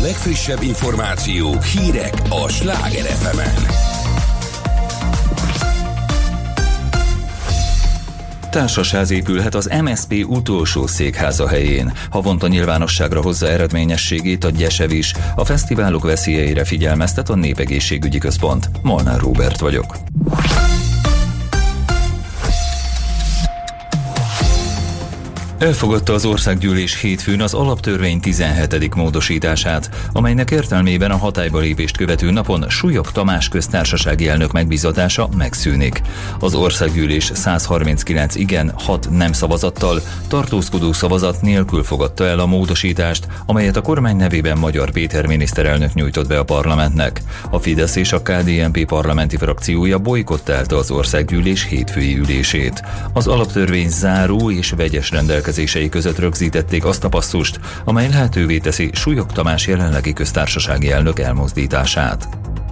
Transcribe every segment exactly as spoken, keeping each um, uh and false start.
legfrissebb információk, hírek a Sláger ef emen. Társasház épülhet az em es zé pé utolsó székháza helyén. Havonta nyilvánosságra hozza eredményességét a Gyesevis. A fesztiválok veszélyeire figyelmeztet a Népegészségügyi Központ. Molnár Róbert vagyok. Elfogadta az Országgyűlés hétfőn az alaptörvény tizenhetedik módosítását, amelynek értelmében a hatályba lépést követő napon Súlyog Tamás köztársasági elnök megbízatása megszűnik. Az Országgyűlés száz harminckilenc igen, hat nem szavazattal, tartózkodó szavazat nélkül fogadta el a módosítást, amelyet a kormány nevében Magyar Péter miniszterelnök nyújtott be a parlamentnek. A Fidesz és a ká dé en pé parlamenti frakciója bojkottálta az Országgyűlés hétfői ülését. Az alaptörvény záró és vegyes rendelkezései között rögzítették azt a passzust, amely lehetővé teszi Súlyog Tamás jelenlegi köztársasági elnök elmozdítását.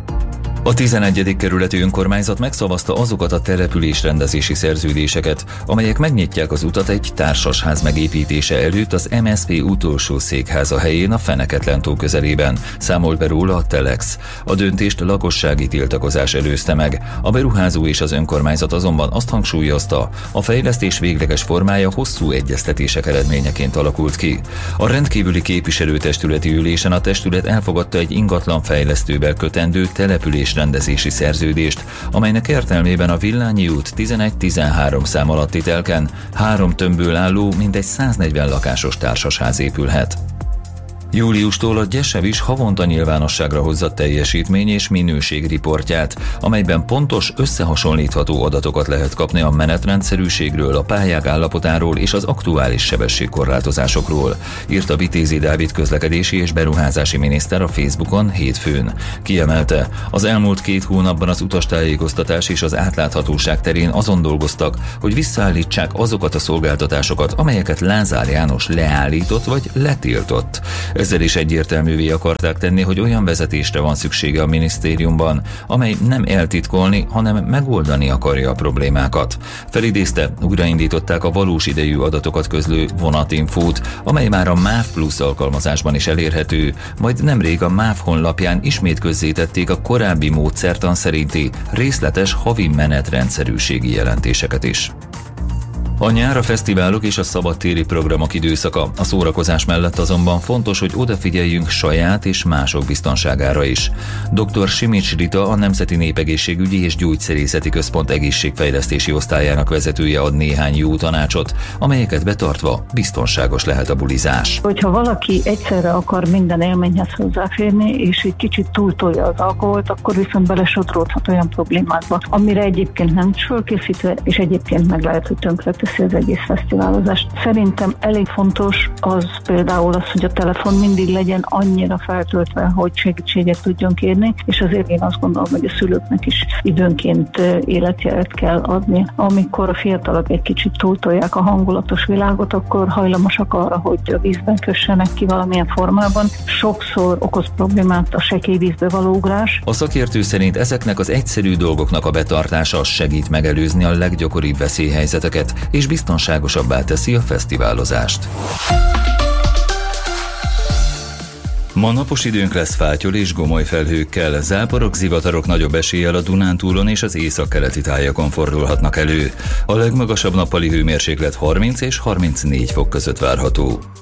A tizenegyedik kerületi önkormányzat megszavazta azokat a településrendezési szerződéseket, amelyek megnyitják az utat egy társasház megépítése előtt az em es zé pé utolsó székháza helyén a Feneketlen-tó közelében, számolt be róla a Telex. A döntést lakossági tiltakozás előzte meg. A beruházó és az önkormányzat azonban azt hangsúlyozta, a fejlesztés végleges formája hosszú egyeztetések eredményeként alakult ki. A rendkívüli képviselőtestületi ülésen a testület elfogadta egy ingatlan fejlesztővel kötendő település rendezési szerződést, amelynek értelmében a Villányi út tizenegy tizenhárom szám alatti telken három tömbből álló, mintegy száznegyven lakásos társasház épülhet. Júliustól a Gyesevis havonta nyilvánosságra hozza teljesítmény és minőség riportját, amelyben pontos, összehasonlítható adatokat lehet kapni a menetrendszerűségről, a pályák állapotáról és az aktuális sebességkorlátozásokról, írta Vitézi Dávid közlekedési és beruházási miniszter a Facebookon hétfőn. Kiemelte, az elmúlt két hónapban az utastájékoztatás és az átláthatóság terén azon dolgoztak, hogy visszaállítsák azokat a szolgáltatásokat, amelyeket Lázár János leállított vagy letiltott. Ezzel is egyértelművé akarták tenni, hogy olyan vezetésre van szüksége a minisztériumban, amely nem eltitkolni, hanem megoldani akarja a problémákat. Felidézte, újraindították a valós idejű adatokat közlő vonatinfót, amely már a MÁV Plus alkalmazásban is elérhető, majd nemrég a MÁV honlapján ismét közzétették a korábbi módszertan szerinti részletes havi menetrendszerűségi jelentéseket is. A nyár a fesztiválok és a szabadtéri programok időszaka, a szórakozás mellett azonban fontos, hogy odafigyeljünk saját és mások biztonságára is. doktor Simics Rita, a Nemzeti Népegészségügyi és Gyógyszerészeti Központ egészségfejlesztési osztályának vezetője ad néhány jó tanácsot, amelyeket betartva biztonságos lehet a bulizás. Hogyha valaki egyszerre akar minden élményhez hozzáférni, és egy kicsit túltolja az alkoholt, akkor viszont belesodródhat olyan problémákba, amire egyébként nem fölkészítve, és egyébként meg lehet, hogy tönkreteszi az egész fesztiválozást. Szerintem elég fontos az például az, hogy a telefon mindig legyen annyira feltöltve, hogy segítséget tudjon kérni, és azért én azt gondolom, hogy a szülőknek is időnként életjelet kell adni. Amikor a fiatalok egy kicsit túltolják a hangulatos világot, akkor hajlamosak arra, hogy a vízben kössenek ki valamilyen formában. Sokszor okoz problémát a sekély vízbe való ugrás. A szakértő szerint ezeknek az egyszerű dolgoknak a betartása segít megelőzni a leggyakoribb veszélyhelyzeteket, és biztonságosabbá teszi a fesztiválozást. Ma napos időnk lesz fátyol és gomoly felhőkkel, záporok, zivatarok nagyobb eséllyel a Dunántúlon és az északkeleti tájakon fordulhatnak elő. A legmagasabb nappali hőmérséklet harminc és harmincnégy fok között várható.